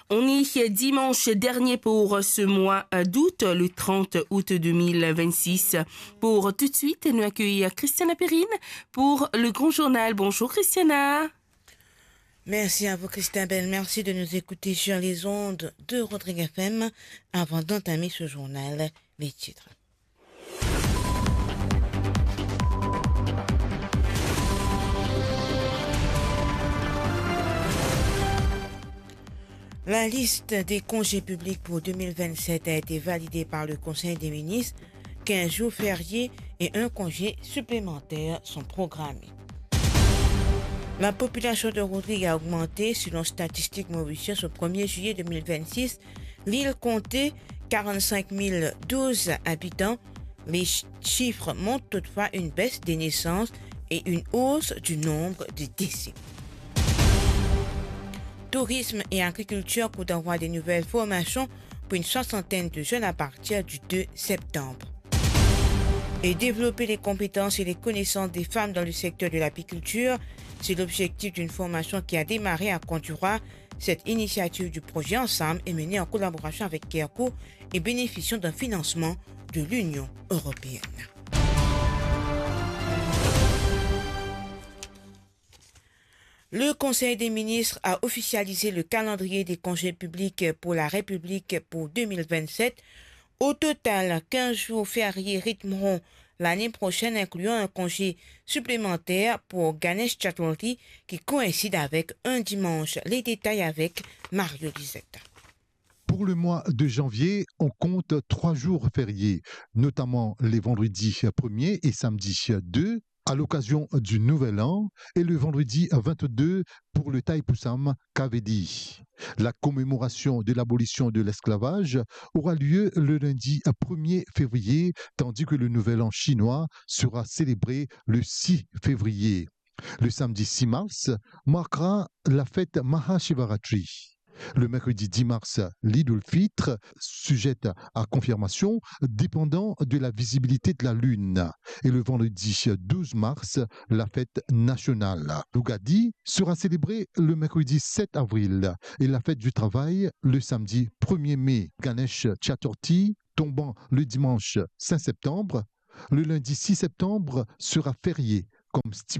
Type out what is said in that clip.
On est dimanche dernier pour ce mois d'août, le 30 août 2026. Pour tout de suite, nous accueillons Christiana Perrine pour le Grand Journal. Bonjour Christiana. Merci à vous Christabel, merci de nous écouter sur les ondes de Rodrigue FM. Avant d'entamer ce journal, les titres. La liste des congés publics pour 2027 a été validée par le Conseil des ministres. 15 jours fériés et un congé supplémentaire sont programmés. La population de Rodrigue a augmenté selon Statistique Mauritius au 1er juillet 2026. L'île comptait 45 012 habitants. Les chiffres montrent toutefois une baisse des naissances et une hausse du nombre de décès. Tourisme et agriculture pour avoir des nouvelles formations pour une soixantaine de jeunes à partir du 2 septembre. Et développer les compétences et les connaissances des femmes dans le secteur de l'apiculture, c'est l'objectif d'une formation qui a démarré à Contura. Cette initiative du projet Ensemble est menée en collaboration avec Kerco et bénéficiant d'un financement de l'Union européenne. Le Conseil des ministres a officialisé le calendrier des congés publics pour la République pour 2027. Au total, 15 jours fériés rythmeront l'année prochaine, incluant un congé supplémentaire pour Ganesh Chaturthi qui coïncide avec un dimanche. Les détails avec Mario Lisette. Pour le mois de janvier, on compte 3 jours fériés, notamment les vendredis 1er et samedi 2, à l'occasion du Nouvel An, et le vendredi 22 pour le Thaipusam Kavedi. La commémoration de l'abolition de l'esclavage aura lieu le lundi 1er février, tandis que le Nouvel An chinois sera célébré le 6 février. Le samedi 6 mars marquera la fête Mahashivaratri. Le mercredi 10 mars, l'Eid ul-Fitr, sujette à confirmation, dépendant de la visibilité de la Lune. Et le vendredi 12 mars, la fête nationale. L'Ugadi sera célébrée le mercredi 7 avril et la fête du travail le samedi 1er mai. Ganesh Chaturthi tombant le dimanche 5 septembre. Le lundi 6 septembre sera férié comme stipulé